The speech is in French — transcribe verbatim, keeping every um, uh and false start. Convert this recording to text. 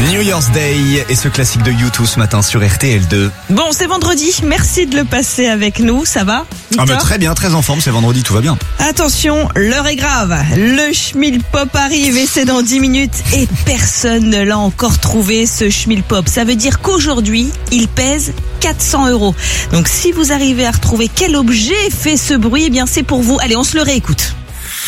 New Year's Day et ce classique de U deux ce matin sur R T L deux. Bon, c'est vendredi, merci de le passer avec nous, ça va Victor? Ah bah très bien, très en forme, c'est vendredi, tout va bien. Attention, l'heure est grave, le Schmilpop arrive et c'est dans dix minutes et personne ne l'a encore trouvé ce Schmilpop. Ça veut dire qu'aujourd'hui, il pèse quatre cents euros. Donc si vous arrivez à retrouver quel objet fait ce bruit, eh bien c'est pour vous. Allez, on se le réécoute.